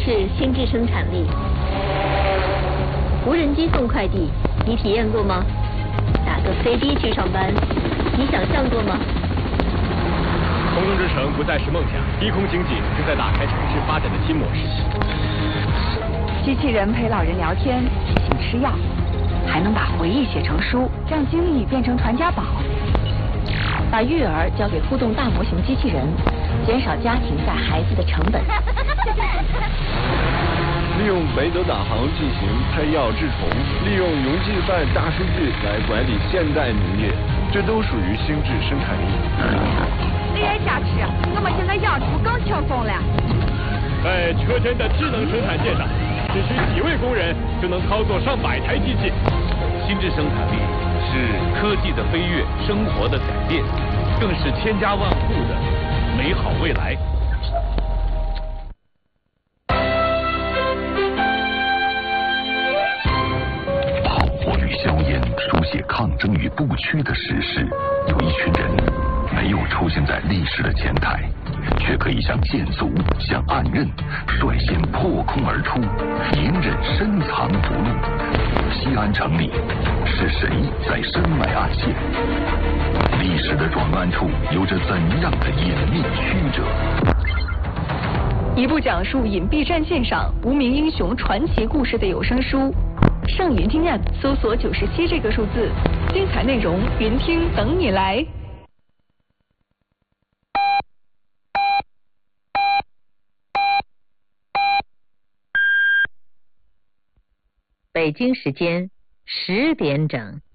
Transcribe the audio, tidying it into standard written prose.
是心智生产力。无人机送快递，你体验过吗？打个飞的去上班，你想象过吗？ 空中之城不再是梦想，低空经济正在打开城市发展的新模式。 机器人陪老人聊天，提醒吃药，还能把回忆写成书，让经历变成传家宝。 把育儿交给互动大模型机器人，减少家庭带孩子的成本。 利用梅德导航进行拍药治虫，利用农技办大数据来管理现代农业，这都属于心智生产力。 你也瞎吃，我们现在养猪更轻松了。 在车间的智能生产线上，只需几位工人就能操作上百台机器。 心智生产力是科技的飞跃，生活的改变，更是千家万户的美好未来。 炮火与硝烟书写抗争与不屈的史诗，有一群人没有出现在历史的前台，却可以像剑卒，像暗刃，率先破空而出，隐忍深藏不露。西安城里是谁在深埋暗线？历史的转弯处有着怎样的隐秘曲折？ 一部讲述隐蔽战线上无名英雄传奇故事的有声书，上云听 App 搜索97这个数字，精彩内容云听等你来。 北京时间10点整。